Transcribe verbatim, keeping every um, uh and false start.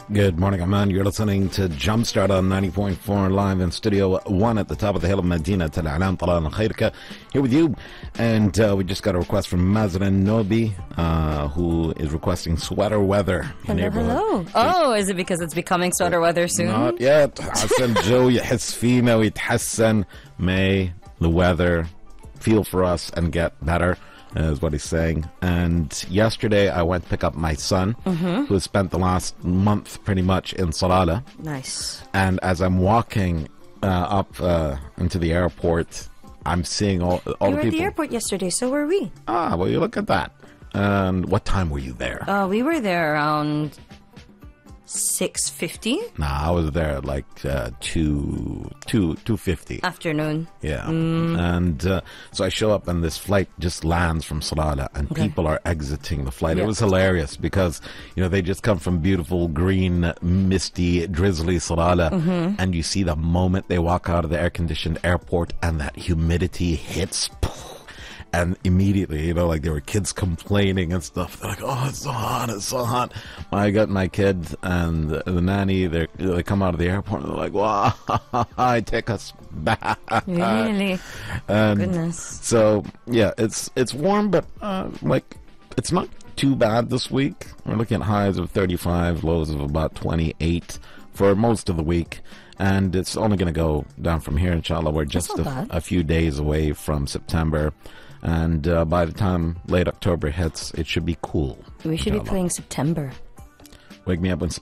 Good morning, Aman. You're listening to Jumpstart on ninety point four live in Studio one at the top of the hill of Medina. Tel Alam, Talal and Khairka here with you. And uh, we just got a request from Mazrin Nobi, uh, who is requesting sweater weather. Hello, hello. Oh, is it because it's becoming sweater weather soon? Not yet. عسى الجو يحس فينا ويتحسن. May the weather feel for us and get better, is what he's saying. And yesterday I went to pick up my son, mm-hmm. who has spent the last month pretty much in Salalah. Nice. And as I'm walking uh, up uh, into the airport, I'm seeing all, all you the people. You were at the airport yesterday, so were we. Ah, well, you look at that. And what time were you there? Uh, we were there around six fifty. Nah, I was there at like uh, two, two, two fifty. Afternoon. Yeah. Mm. And uh, so I show up and this flight just lands from Salalah and okay. people are exiting the flight. Yep. It was hilarious because, you know, they just come from beautiful, green, misty, drizzly Salalah. Mm-hmm. And you see the moment they walk out of the air-conditioned airport and that humidity hits. And immediately, you know, like there were kids complaining and stuff. They're like, "Oh, it's so hot! It's so hot!" I got my kids and the, the nanny. They they come out of the airport and they're like, "Wow, take us back!" Really? And goodness. So yeah, it's it's warm, but uh, like it's not too bad this week. We're looking at highs of thirty-five, lows of about twenty-eight for most of the week. And it's only going to go down from here, inshallah. We're just a, a few days away from September. And uh, by the time late October hits, it should be cool. We should inshallah. be playing September. Wake me up when